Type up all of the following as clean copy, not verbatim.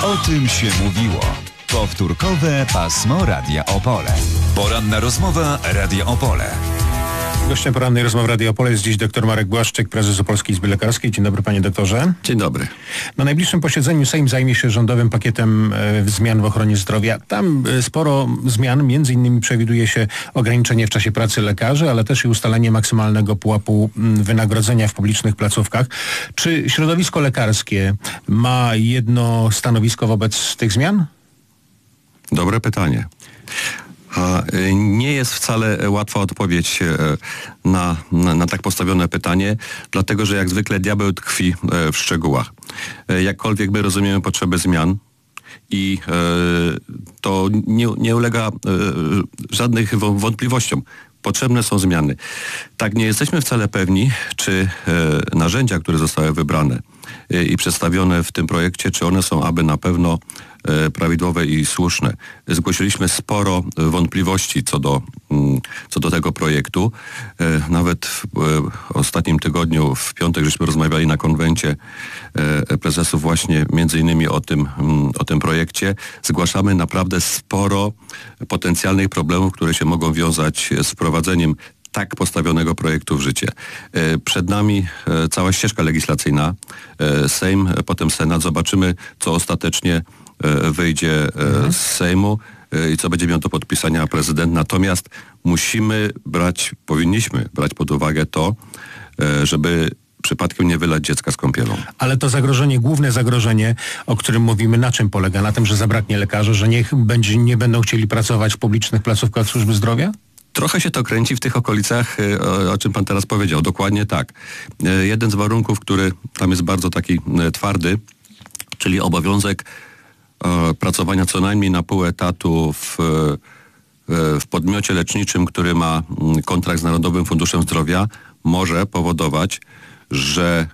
O tym się mówiło. Powtórkowe pasmo Radia Opole. Poranna rozmowa Radia Opole. Gościem porannej rozmowy Radia Opole jest dziś dr Marek Błaszczyk, prezes Opolskiej Izby Lekarskiej. Dzień dobry, panie doktorze. Dzień dobry. Na najbliższym posiedzeniu Sejm zajmie się rządowym pakietem zmian w ochronie zdrowia. Tam sporo zmian, między innymi przewiduje się ograniczenie w czasie pracy lekarzy, ale też i ustalenie maksymalnego pułapu wynagrodzenia w publicznych placówkach. Czy środowisko lekarskie ma jedno stanowisko wobec tych zmian? Dobre pytanie. Nie jest wcale łatwa odpowiedź na tak postawione pytanie, dlatego że jak zwykle diabeł tkwi w szczegółach. Jakkolwiek my rozumiemy potrzebę zmian i to nie ulega żadnych wątpliwościom. Potrzebne są zmiany. Tak, nie jesteśmy wcale pewni, czy narzędzia, które zostały wybrane i przedstawione w tym projekcie, czy one są aby na pewno prawidłowe i słuszne. Zgłosiliśmy sporo wątpliwości co do tego projektu. Nawet w ostatnim tygodniu, w piątek, żeśmy rozmawiali na konwencie prezesów właśnie między innymi o tym projekcie. Zgłaszamy naprawdę sporo potencjalnych problemów, które się mogą wiązać z wprowadzeniem tak postawionego projektu w życie. Przed nami cała ścieżka legislacyjna, Sejm, potem Senat. Zobaczymy, co ostatecznie wyjdzie z Sejmu i co będzie miał do podpisania prezydent. Natomiast powinniśmy brać pod uwagę to, żeby przypadkiem nie wylać dziecka z kąpielą. Ale to zagrożenie, główne zagrożenie, o którym mówimy, na czym polega? Na tym, że zabraknie lekarzy, że nie będą chcieli pracować w publicznych placówkach służby zdrowia? Trochę się to kręci w tych okolicach, o czym pan teraz powiedział. Dokładnie tak. Jeden z warunków, który tam jest bardzo taki twardy, czyli obowiązek pracowania co najmniej na pół etatu w podmiocie leczniczym, który ma kontrakt z Narodowym Funduszem Zdrowia, może powodować, że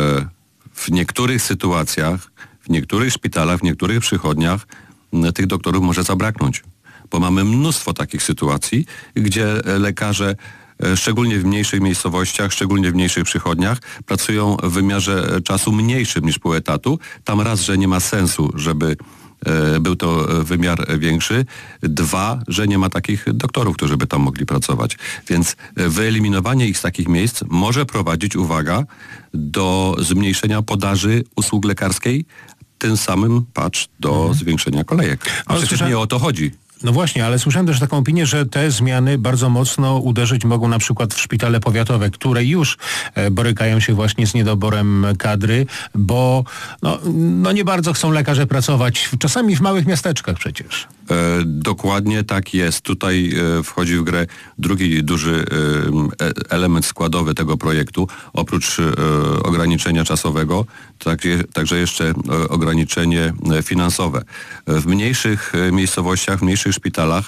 w niektórych sytuacjach, w niektórych szpitalach, w niektórych przychodniach tych doktorów może zabraknąć. Bo mamy mnóstwo takich sytuacji, gdzie lekarze, szczególnie w mniejszych miejscowościach, szczególnie w mniejszych przychodniach, pracują w wymiarze czasu mniejszym niż pół etatu. Tam raz, że nie ma sensu, żeby był to wymiar większy. Dwa, że nie ma takich doktorów, którzy by tam mogli pracować. Więc wyeliminowanie ich z takich miejsc może prowadzić, uwaga, do zmniejszenia podaży usług lekarskiej, tym samym, do zwiększenia kolejek. A przecież nie o to chodzi. No właśnie, ale słyszałem też taką opinię, że te zmiany bardzo mocno uderzyć mogą na przykład w szpitale powiatowe, które już borykają się właśnie z niedoborem kadry, bo no nie bardzo chcą lekarze pracować, czasami w małych miasteczkach przecież. Dokładnie tak jest. Tutaj wchodzi w grę drugi duży element składowy tego projektu. Oprócz ograniczenia czasowego, także jeszcze ograniczenie finansowe. W mniejszych miejscowościach, w mniejszych szpitalach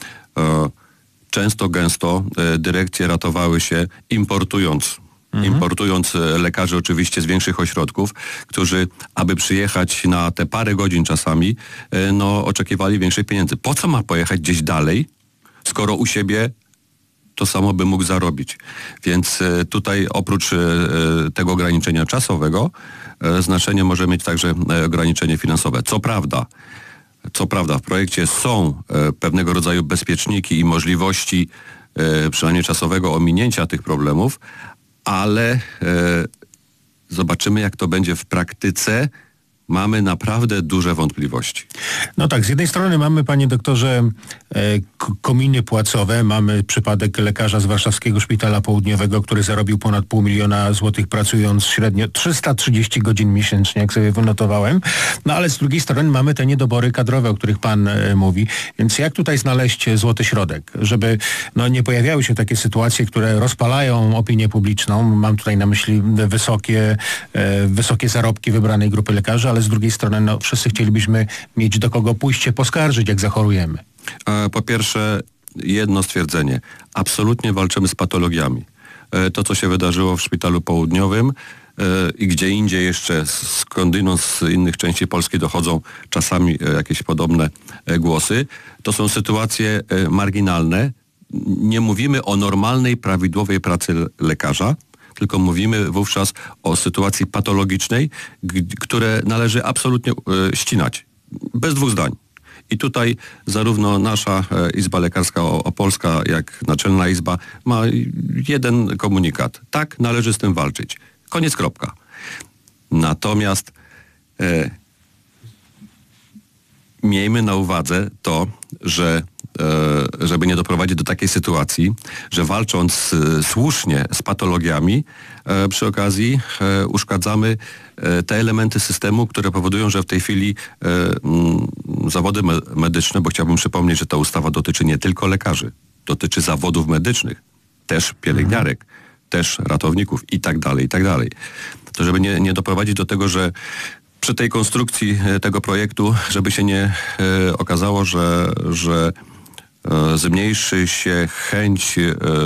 gęsto dyrekcje ratowały się importując lekarzy oczywiście z większych ośrodków, którzy, aby przyjechać na te parę godzin czasami, oczekiwali większych pieniędzy. Po co ma pojechać gdzieś dalej, skoro u siebie to samo by mógł zarobić? Więc tutaj oprócz tego ograniczenia czasowego znaczenie może mieć także ograniczenie finansowe. Co prawda w projekcie są pewnego rodzaju bezpieczniki i możliwości przynajmniej czasowego ominięcia tych problemów, ale zobaczymy, jak to będzie w praktyce. Mamy naprawdę duże wątpliwości. No tak, z jednej strony mamy, panie doktorze, kominy płacowe. Mamy przypadek lekarza z Warszawskiego Szpitala Południowego, który zarobił ponad 500 000 złotych, pracując średnio 330 godzin miesięcznie, jak sobie wynotowałem. No ale z drugiej strony mamy te niedobory kadrowe, o których pan mówi. Więc jak tutaj znaleźć złoty środek, żeby nie pojawiały się takie sytuacje, które rozpalają opinię publiczną. Mam tutaj na myśli wysokie zarobki wybranej grupy lekarzy, ale z drugiej strony wszyscy chcielibyśmy mieć do kogo pójść się poskarżyć, jak zachorujemy. Po pierwsze, jedno stwierdzenie. Absolutnie walczymy z patologiami. To, co się wydarzyło w Szpitalu Południowym i gdzie indziej jeszcze skądinąd z innych części Polski dochodzą czasami jakieś podobne głosy, to są sytuacje marginalne. Nie mówimy o normalnej, prawidłowej pracy lekarza, tylko mówimy wówczas o sytuacji patologicznej, które należy absolutnie ścinać. bez dwóch zdań. I tutaj zarówno nasza Izba Lekarska Opolska, jak Naczelna Izba ma jeden komunikat. Tak, należy z tym walczyć. Koniec, kropka. Natomiast miejmy na uwadze to, że żeby nie doprowadzić do takiej sytuacji, że walcząc słusznie z patologiami, przy okazji uszkadzamy te elementy systemu, które powodują, że w tej chwili zawody medyczne, bo chciałbym przypomnieć, że ta ustawa dotyczy nie tylko lekarzy, dotyczy zawodów medycznych, też pielęgniarek, też ratowników i tak dalej, i tak dalej. To żeby nie doprowadzić do tego, że przy tej konstrukcji tego projektu, żeby się nie okazało, że zmniejszy się chęć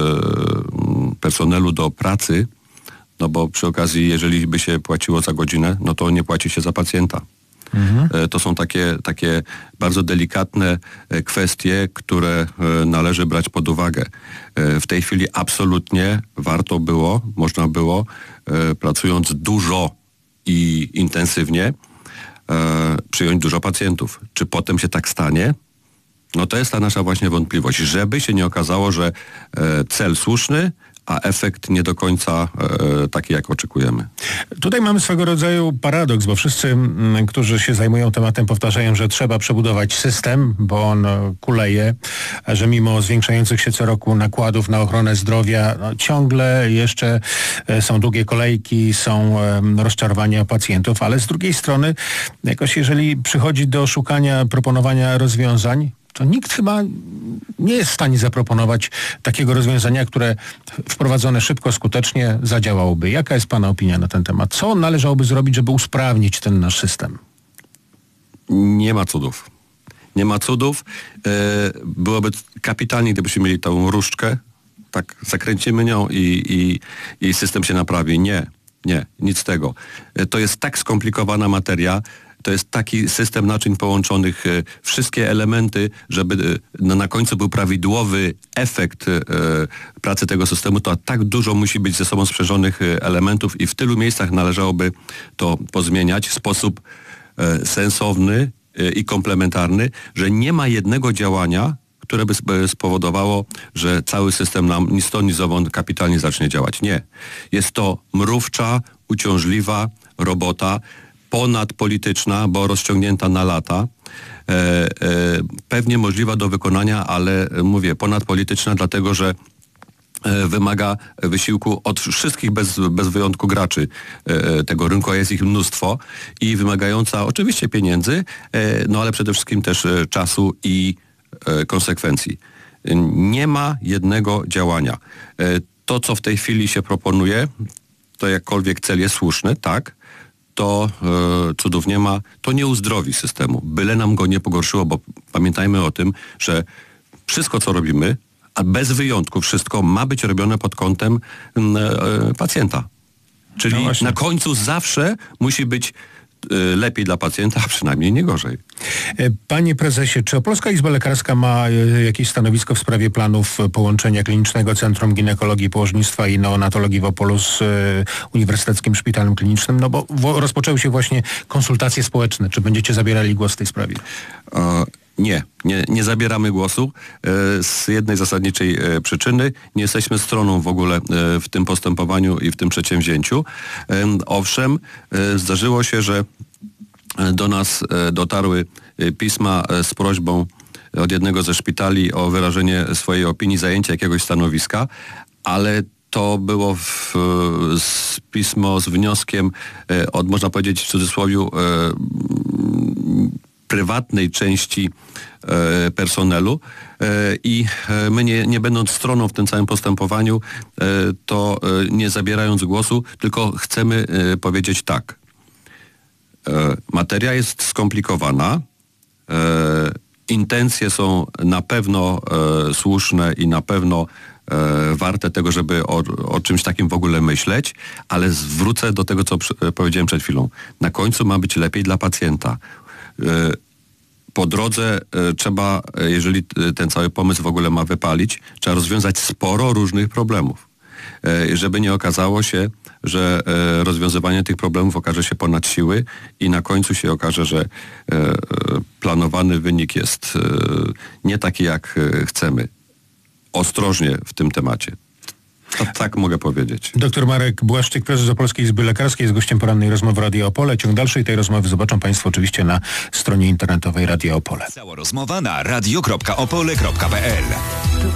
personelu do pracy, no bo przy okazji, jeżeli by się płaciło za godzinę, no to nie płaci się za pacjenta. To są takie bardzo delikatne kwestie, które należy brać pod uwagę. W tej chwili absolutnie warto było, można było, pracując dużo i intensywnie, przyjąć dużo pacjentów. Czy potem się tak stanie? No to jest ta nasza właśnie wątpliwość, żeby się nie okazało, że cel słuszny, a efekt nie do końca taki, jak oczekujemy. Tutaj mamy swego rodzaju paradoks, bo wszyscy, którzy się zajmują tematem, powtarzają, że trzeba przebudować system, bo on kuleje, że mimo zwiększających się co roku nakładów na ochronę zdrowia, ciągle jeszcze są długie kolejki, są rozczarowania pacjentów, ale z drugiej strony jakoś jeżeli przychodzi do szukania, proponowania rozwiązań, to nikt chyba nie jest w stanie zaproponować takiego rozwiązania, które wprowadzone szybko, skutecznie zadziałałoby. Jaka jest Pana opinia na ten temat? Co należałoby zrobić, żeby usprawnić ten nasz system? Nie ma cudów. Nie ma cudów. Byłoby kapitalnie, gdybyśmy mieli tą różdżkę, tak zakręcimy nią i system się naprawi. Nie, nic z tego. To jest tak skomplikowana materia, to jest taki system naczyń połączonych, wszystkie elementy, żeby na końcu był prawidłowy efekt pracy tego systemu, to tak dużo musi być ze sobą sprzężonych elementów i w tylu miejscach należałoby to pozmieniać w sposób sensowny i komplementarny, że nie ma jednego działania, które by spowodowało, że cały system nam ni stąd, ni zowąd kapitalnie zacznie działać. Nie. Jest to mrówcza, uciążliwa robota, ponadpolityczna, bo rozciągnięta na lata, pewnie możliwa do wykonania, ale mówię, ponadpolityczna, dlatego że wymaga wysiłku od wszystkich bez wyjątku graczy tego rynku, a jest ich mnóstwo i wymagająca oczywiście pieniędzy, no ale przede wszystkim też czasu i konsekwencji. Nie ma jednego działania. To, co w tej chwili się proponuje, to jakkolwiek cel jest słuszny, tak, to cudów nie ma, to nie uzdrowi systemu. Byle nam go nie pogorszyło, bo pamiętajmy o tym, że wszystko, co robimy, a bez wyjątku wszystko ma być robione pod kątem pacjenta. Czyli no na końcu zawsze musi być lepiej dla pacjenta, a przynajmniej nie gorzej. Panie prezesie, czy Opolska Izba Lekarska ma jakieś stanowisko w sprawie planów połączenia Klinicznego Centrum Ginekologii i Położnictwa i Neonatologii w Opolu z Uniwersyteckim Szpitalem Klinicznym? No bo rozpoczęły się właśnie konsultacje społeczne. Czy będziecie zabierali głos w tej sprawie? Nie zabieramy głosu z jednej zasadniczej przyczyny. Nie jesteśmy stroną w ogóle w tym postępowaniu i w tym przedsięwzięciu. Owszem, zdarzyło się, że do nas dotarły pisma z prośbą od jednego ze szpitali o wyrażenie swojej opinii, zajęcie jakiegoś stanowiska, ale to było pismo z wnioskiem od, można powiedzieć w cudzysłowie, prywatnej części personelu i my nie będąc stroną w tym całym postępowaniu, to nie zabierając głosu, tylko chcemy powiedzieć tak. Materia jest skomplikowana, intencje są na pewno słuszne i na pewno warte tego, żeby o czymś takim w ogóle myśleć, ale zwrócę do tego, co powiedziałem przed chwilą. Na końcu ma być lepiej dla pacjenta. Po drodze trzeba, jeżeli ten cały pomysł w ogóle ma wypalić, trzeba rozwiązać sporo różnych problemów. Żeby nie okazało się, że rozwiązywanie tych problemów okaże się ponad siły i na końcu się okaże, że planowany wynik jest nie taki, jak chcemy. Ostrożnie w tym temacie. Tak mogę powiedzieć. Dr Marek Błaszczyk, prezes Opolskiej Izby Lekarskiej, jest gościem porannej rozmowy Radia Opole. Ciąg dalszej tej rozmowy zobaczą państwo oczywiście na stronie internetowej Radia Opole. Cała rozmowa na radio.opole.pl.